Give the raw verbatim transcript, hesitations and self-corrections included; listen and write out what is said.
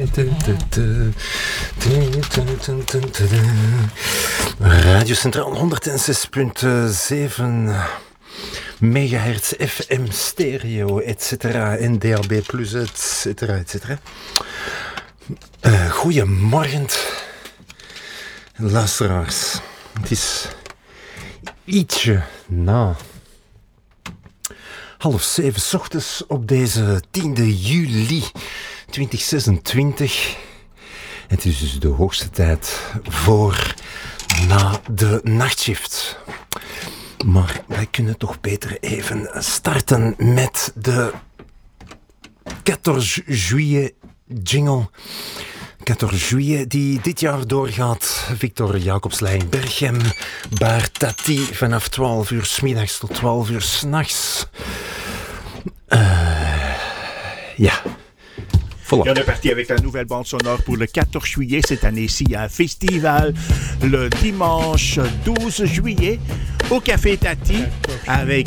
Radio Centraal honderdzes komma zeven megahertz F M stereo, et cetera, en D A B plus, et cetera, et cetera. Uh, goedemorgen, luisteraars. Het is ietsje na half zeven 's ochtends op deze tiende juli twintig zesentwintig. Het is dus de hoogste tijd voor na de nachtshift. Maar wij kunnen toch beter even starten met de veertien juillet jingle. veertien juillet die dit jaar doorgaat. Victor Jacobslijn, Berchem, Bar Tati vanaf twaalf uur 's middags tot twaalf uur 's nachts. Uh, ja. Voilà. Et on est parti avec la nouvelle bande sonore pour le quatorze juillet cette année-ci. Il y a un festival le dimanche douze juillet au Café Tati avec